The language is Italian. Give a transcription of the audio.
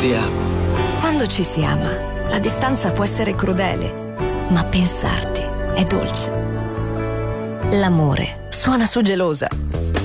Ti amo. Quando ci si ama, la distanza può essere crudele, ma pensarti è dolce. L'amore suona su Gelosa.